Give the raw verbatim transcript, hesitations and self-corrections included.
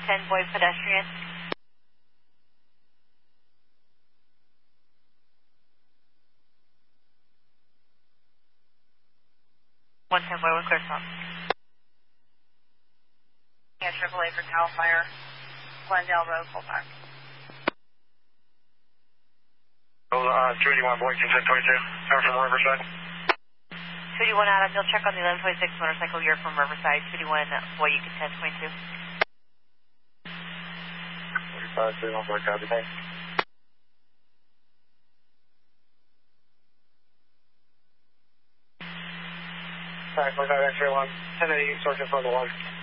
ten boy pedestrian. one ten boy with clear stop. Yeah, triple A for Cal Fire, Glendale Road, full back. Oh, uh, two eighty-one, Boeing ten twenty-two, coming from Riverside. two eighty-one Adam, you'll check on the eleven twenty-six motorcycle year from Riverside. two eighty-one, boy, you can ten twenty-two. forty-five, two eighty-one, boy, copy, thanks. Alright, forty-five, X-ray one, ten eighty, source for the one.